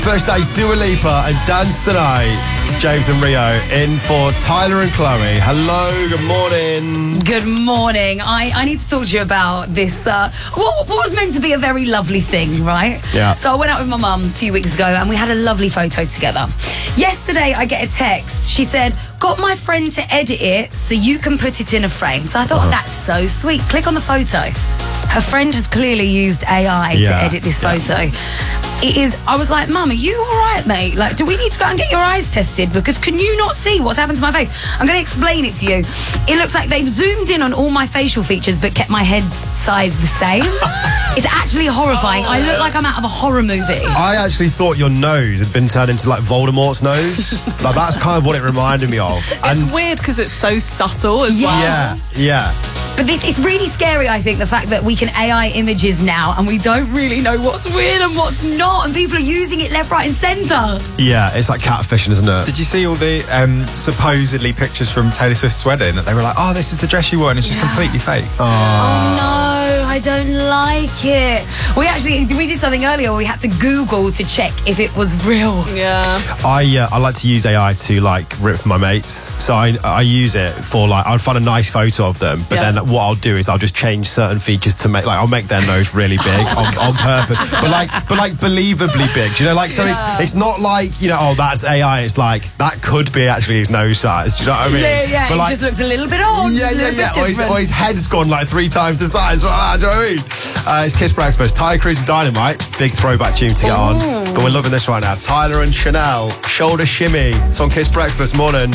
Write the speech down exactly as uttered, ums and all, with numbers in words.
First stage, Dua Lipa and Dance Tonight. It's James and Rio in for Tyler and Chloe. Hello, good morning. Good morning. I, I need to talk to you about this, uh, what, what was meant to be a very lovely thing, right? Yeah. So I went out with my mum a few weeks ago and we had a lovely photo together. Yesterday I get a text. She said, got my friend to edit it so you can put it in a frame. So I thought, Uh-huh. oh, that's so sweet. Click on the photo. Her friend has clearly used A I Yeah. to edit this Yeah. photo. It is, I was like, Mum, are you all right, mate? Like, do we need to go and get your eyes tested? Because can you not see what's happened to my face? I'm going to explain it to you. It looks like they've zoomed in on all my facial features but kept my head size the same. It's actually horrifying. I look like I'm out of a horror movie. I actually thought your nose had been turned into like Voldemort's nose. Like that's kind of what it reminded me of. And It's weird because it's so subtle as well. yeah, yeah. But this is really scary, I think, the fact that we can A I images now and we don't really know what's real and what's not, and people are using it left, right and centre. Yeah, it's like catfishing, isn't it? Did you see all the um, supposedly pictures from Taylor Swift's wedding that they were like, oh, this is the dress you wore, and it's just Yeah. completely fake? Oh no, I don't like it. We actually, we did something earlier where we had to Google to check if it was real. Yeah. I uh, I like to use A I to like rip my mates. So I I use it for like I'd find a nice photo of them, but Yeah. then what I'll do is I'll just change certain features to make like I'll make their nose really big on, on purpose, but like but like believably big. Do you know, like so Yeah. it's it's not like you know oh that's A I. It's like that could be actually his nose size. Do you know what I mean? Yeah, yeah, But it like, just looks a little bit odd. Yeah, a yeah, little yeah. bit Or his, different. or his head's gone like three times the size. Ah, do you know what I mean? Uh, it's Kiss Breakfast. Tyler, Cruise and Dynamite. Big throwback tune to get on. But we're loving this right now. Tyler and Chanel. Shoulder Shimmy. It's on Kiss Breakfast. Morning.